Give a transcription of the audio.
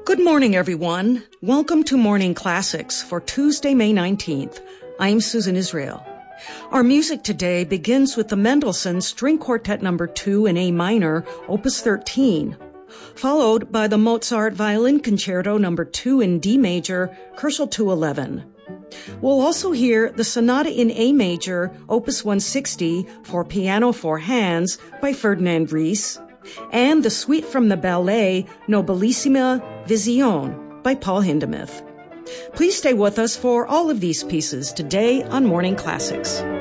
Good morning, everyone. Welcome to Morning Classics for Tuesday, May 19th. I'm Susan Israel. Our music today begins with the Mendelssohn String Quartet No. 2 in A minor, Opus 13, followed by the Mozart Violin Concerto No. 2 in D major, Kochel 211. We'll also hear the Sonata in A major, Opus 160 for piano four hands by Ferdinand Ries, and the Suite from the ballet Nobilissima Vision by Paul Hindemith. Please stay with us for all of these pieces today on Morning Classics.